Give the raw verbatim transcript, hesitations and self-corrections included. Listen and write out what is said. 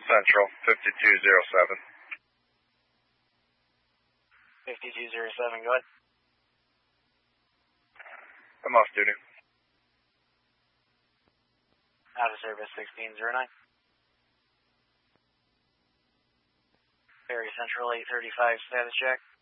Central, fifty-two oh seven. fifty-two oh seven, go ahead. I'm off duty. Out of service, sixteen oh nine. Ferry Central, eight thirty-five, status check.